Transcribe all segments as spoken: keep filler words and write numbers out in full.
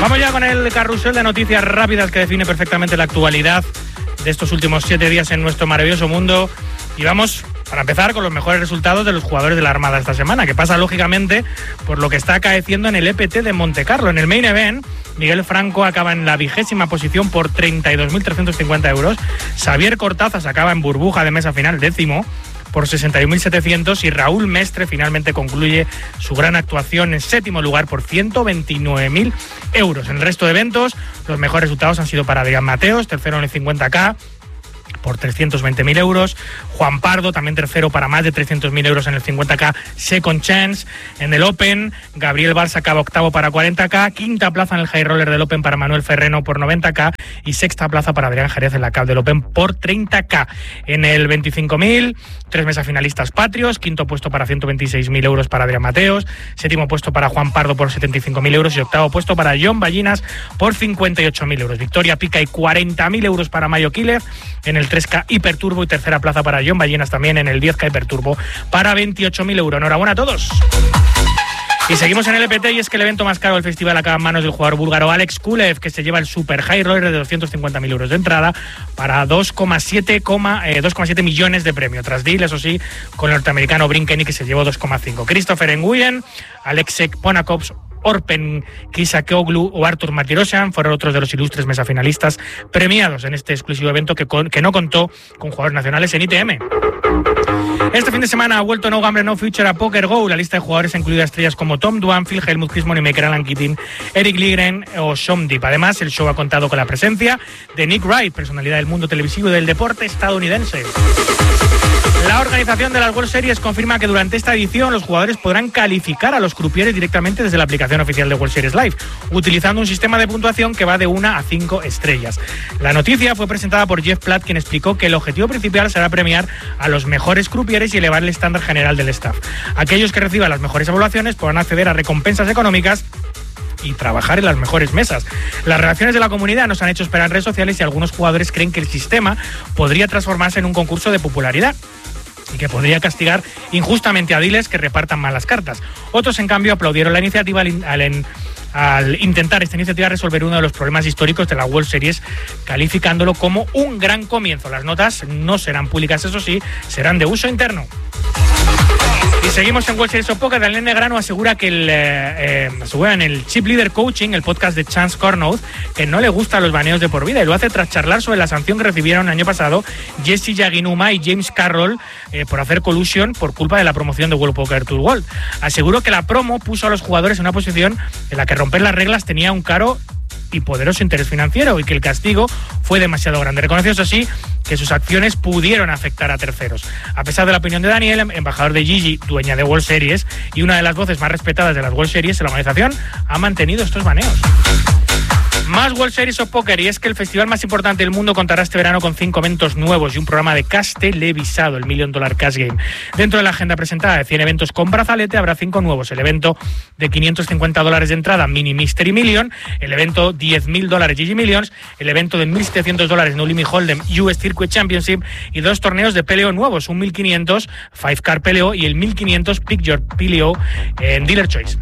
Vamos ya con el carrusel de noticias rápidas que define perfectamente la actualidad de estos últimos siete días en nuestro maravilloso mundo. Y vamos, para empezar, con los mejores resultados de los jugadores de la Armada esta semana, que pasa lógicamente por lo que está acaeciendo en el E P T de Montecarlo. En el Main Event, Miguel Franco acaba en la vigésima posición por treinta y dos mil trescientos cincuenta euros. Xavier Cortazas acaba en burbuja de mesa final décimo por sesenta y uno mil setecientos y Raúl Mestre finalmente concluye su gran actuación en séptimo lugar por ciento veintinueve mil euros. En el resto de eventos, los mejores resultados han sido para Adrián Mateos, tercero en el cincuenta K, por trescientos veinte mil euros. Juan Pardo, también tercero para más de trescientos mil euros en el cincuenta K, Second Chance. En el Open, Gabriel Barça acaba octavo para cuarenta K, quinta plaza en el High Roller del Open para Manuel Ferreno por noventa K y sexta plaza para Adrián Jerez en la Cup del Open por treinta K. En el veinticinco mil, tres mesas finalistas patrios, quinto puesto para ciento veintiséis mil euros para Adrián Mateos, séptimo puesto para Juan Pardo por setenta y cinco mil euros y octavo puesto para John Ballinas por cincuenta y ocho mil euros. Victoria pica y cuarenta mil euros para Mayo Quílez en el tres K Hiperturbo y tercera plaza para John Ballinas también en el diez K Hiperturbo para veintiocho mil euros. Enhorabuena a todos. Y seguimos en el E P T y es que el evento más caro del festival acaba en manos del jugador búlgaro Alex Kulev, que se lleva el Super High Roller de doscientos cincuenta mil euros de entrada para dos coma siete millones de premio. Tras deal, eso sí, con el norteamericano Brinkeny, que se llevó dos coma cinco. Christopher Nguyen, Alexek Ponakovs, Orpen Kisakoglu o Artur Martirosyan fueron otros de los ilustres mesafinalistas premiados en este exclusivo evento que, con, que no contó con jugadores nacionales en I T M. Este fin de semana ha vuelto No Gamble No Future a Poker Go. La lista de jugadores ha incluido a estrellas como Tom Dwan, Phil Helmut, Chris Moneymaker, Alan Keating, Eric Ligren o Sean Deep. Además, el show ha contado con la presencia de Nick Wright, personalidad del mundo televisivo y del deporte estadounidense. La organización de las World Series confirma que durante esta edición los jugadores podrán calificar a los croupiers directamente desde la aplicación oficial de World Series Live, utilizando un sistema de puntuación que va de una a cinco estrellas. La noticia fue presentada por Jeff Platt, quien explicó que el objetivo principal será premiar a los mejores croupiers y elevar el estándar general del staff. Aquellos que reciban las mejores evaluaciones podrán acceder a recompensas económicas y trabajar en las mejores mesas. Las reacciones de la comunidad nos han hecho esperar en redes sociales y algunos jugadores creen que el sistema podría transformarse en un concurso de popularidad y que podría castigar injustamente a dealers que repartan mal las cartas. Otros, en cambio, aplaudieron la iniciativa al, al, al intentar esta iniciativa resolver uno de los problemas históricos de la World Series, calificándolo como un gran comienzo. Las notas no serán públicas, eso sí, serán de uso interno. Y seguimos en World Series of Poker. Daniel Negrano asegura que el, eh, asegura en el Chip Leader Coaching, el podcast de Chance Cornouth, que no le gustan los baneos de por vida, y lo hace tras charlar sobre la sanción que recibieron el año pasado Jesse Yaginuma y James Carroll eh, por hacer collusion por culpa de la promoción de World Poker Tour World. Aseguró que la promo puso a los jugadores en una posición en la que romper las reglas tenía un caro y poderoso interés financiero y que el castigo fue demasiado grande. Reconoció, eso sí, que sus acciones pudieron afectar a terceros. A pesar de la opinión de Daniel, embajador de Gigi, dueña de World Series y una de las voces más respetadas de las World Series, la organización ha mantenido estos baneos. Más World Series of Poker, y es que el festival más importante del mundo contará este verano con cinco eventos nuevos y un programa de cash televisado, el Million Dollar Cash Game. Dentro de la agenda presentada de cien eventos con brazalete habrá cinco nuevos: el evento de quinientos cincuenta dólares de entrada Mini Mystery Million, el evento diez mil dólares G G Millions, el evento de mil setecientos dólares No Limit Hold'em U S Circuit Championship y dos torneos de P L O nuevos, un mil quinientos Five Card P L O y el mil quinientos Pick Your P L O en Dealer Choice.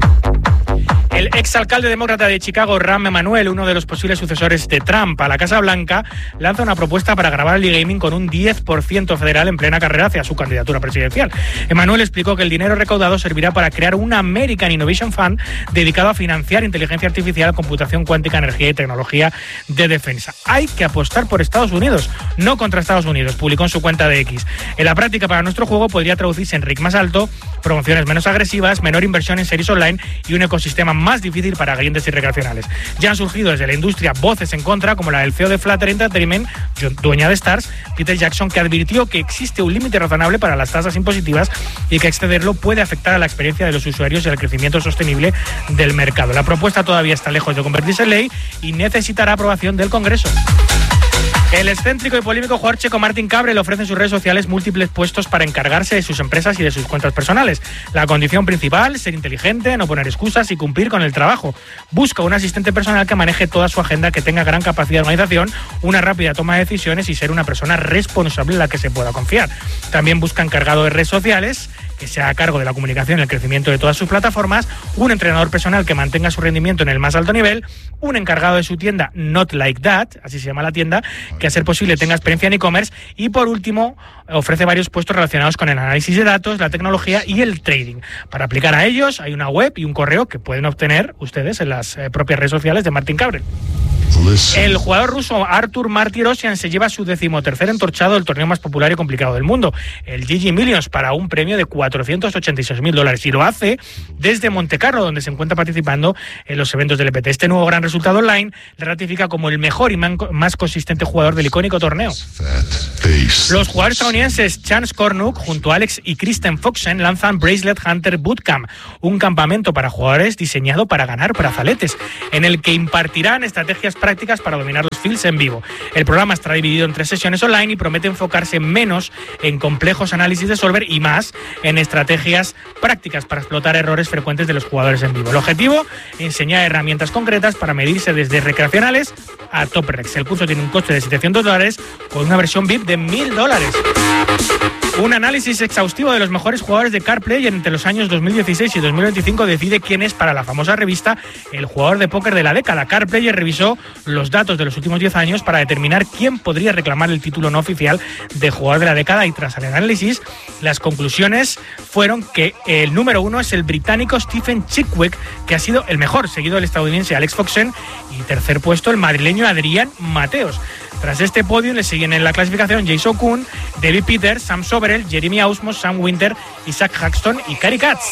El exalcalde demócrata de Chicago, Rahm Emanuel, uno de los posibles sucesores de Trump a la Casa Blanca, lanza una propuesta para grabar el e-gaming con un diez por ciento federal en plena carrera hacia su candidatura presidencial. Emanuel explicó que el dinero recaudado servirá para crear un American Innovation Fund dedicado a financiar inteligencia artificial, computación cuántica, energía y tecnología de defensa. Hay que apostar por Estados Unidos, no contra Estados Unidos, publicó en su cuenta de X. En la práctica, para nuestro juego podría traducirse en R I C más alto, promociones menos agresivas, menor inversión en series online y un ecosistema más difícil para clientes y recreacionales. Ya han surgido desde la industria voces en contra, como la del C E O de Flutter Entertainment, dueña de Stars, Peter Jackson, que advirtió que existe un límite razonable para las tasas impositivas y que excederlo puede afectar a la experiencia de los usuarios y al crecimiento sostenible del mercado. La propuesta todavía está lejos de convertirse en ley y necesitará aprobación del Congreso. El excéntrico y polémico jugador checo Martin Cabrel ofrece en sus redes sociales múltiples puestos para encargarse de sus empresas y de sus cuentas personales. La condición principal, ser inteligente, no poner excusas y cumplir con el trabajo. Busca un asistente personal que maneje toda su agenda, que tenga gran capacidad de organización, una rápida toma de decisiones y ser una persona responsable en la que se pueda confiar. También busca encargado de redes sociales que sea a cargo de la comunicación y el crecimiento de todas sus plataformas, un entrenador personal que mantenga su rendimiento en el más alto nivel, un encargado de su tienda Not Like That, así se llama la tienda, que a ser posible tenga experiencia en e-commerce, y por último ofrece varios puestos relacionados con el análisis de datos, la tecnología y el trading. Para aplicar a ellos hay una web y un correo que pueden obtener ustedes en las eh, propias redes sociales de Martin Cabrel. El jugador ruso Artur Martirosyan se lleva su decimotercer entorchado del torneo más popular y complicado del mundo, el G G Millions, para un premio de cuatrocientos ochenta y seis mil dólares, y lo hace desde Montecarlo, donde se encuentra participando en los eventos del E P T. Este nuevo gran resultado online le ratifica como el mejor y más consistente jugador del icónico torneo. Los jugadores estadounidenses Chance Kornuk junto a Alex y Kristen Foxen lanzan Bracelet Hunter Bootcamp, un campamento para jugadores diseñado para ganar brazaletes, en el que impartirán estrategias prácticas para dominar los fields en vivo. El programa estará dividido en tres sesiones online y promete enfocarse menos en complejos análisis de solver y más en estrategias prácticas para explotar errores frecuentes de los jugadores en vivo. El objetivo, enseñar herramientas concretas para medirse desde recreacionales a top recs. El curso tiene un coste de setecientos dólares con una versión V I P de mil dólares. Un análisis exhaustivo de los mejores jugadores de CarPlay entre los años dos mil dieciséis y dos mil veinticinco decide quién es, para la famosa revista, el jugador de póker de la década. CarPlayer revisó los datos de los últimos diez años para determinar quién podría reclamar el título no oficial de jugador de la década, y tras el análisis las conclusiones fueron que el número uno es el británico Stephen Chidwick, que ha sido el mejor, seguido del estadounidense Alex Foxen, y tercer puesto el madrileño Adrián Mateos. Tras este podio le siguen en la clasificación Jason Kuhn, David Peters, Sam Soberel, Jeremy Ausmus, Sam Winter, Isaac Haxton y Cary Katz.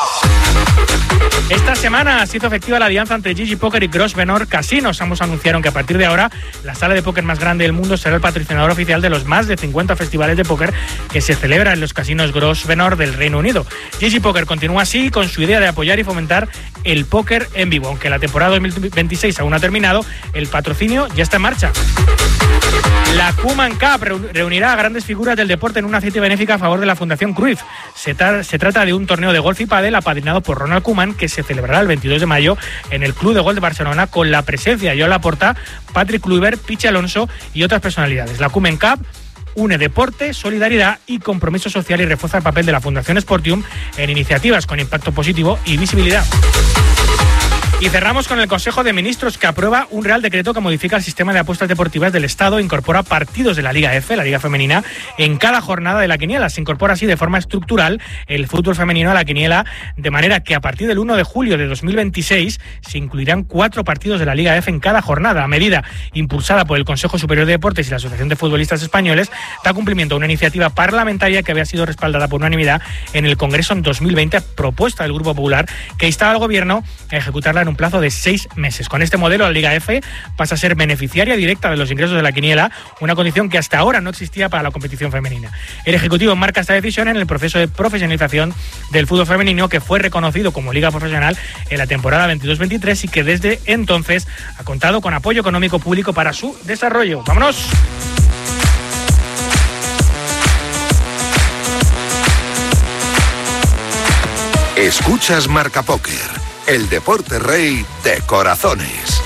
Esta semana se hizo efectiva la alianza entre G G Poker y Grosvenor Casinos. Ambos anunciaron que a partir de ahora la sala de póker más grande del mundo será el patrocinador oficial de los más de cincuenta festivales de póker que se celebran en los casinos Grosvenor del Reino Unido. G G Poker continúa así con su idea de apoyar y fomentar el póker en vivo. Aunque la temporada dos mil veintiséis aún no ha terminado, el patrocinio ya está en marcha. La Koeman Cup reunirá a grandes figuras del deporte en una cita benéfica a favor de la Fundación Cruyff. Se, tra- se trata de un torneo de golf y pádel apadrinado por Ronald Koeman, que se celebrará el veintidós de mayo en el Club de Golf de Barcelona, con la presencia de Joan Laporta, Patrick Kluivert, Pichi Alonso y otras personalidades. La Koeman Cup une deporte, solidaridad y compromiso social y refuerza el papel de la Fundación Sportium en iniciativas con impacto positivo y visibilidad. Y cerramos con el Consejo de Ministros, que aprueba un Real Decreto que modifica el sistema de apuestas deportivas del Estado e incorpora partidos de la Liga F, la Liga Femenina, en cada jornada de la quiniela. Se incorpora así de forma estructural el fútbol femenino a la quiniela, de manera que a partir del uno de julio de dos mil veintiséis se incluirán cuatro partidos de la Liga F en cada jornada. A medida impulsada por el Consejo Superior de Deportes y la Asociación de Futbolistas Españoles, da cumplimiento a una iniciativa parlamentaria que había sido respaldada por unanimidad en el Congreso en dos mil veinte, propuesta del Grupo Popular, que instaba al Gobierno a ejecutarla en un plazo de seis meses. Con este modelo, la Liga F pasa a ser beneficiaria directa de los ingresos de la quiniela, una condición que hasta ahora no existía para la competición femenina. El Ejecutivo marca esta decisión en el proceso de profesionalización del fútbol femenino, que fue reconocido como Liga Profesional en la temporada veintidós veintitrés y que desde entonces ha contado con apoyo económico público para su desarrollo. ¡Vámonos! Escuchas Marca Póker, el deporte rey de corazones.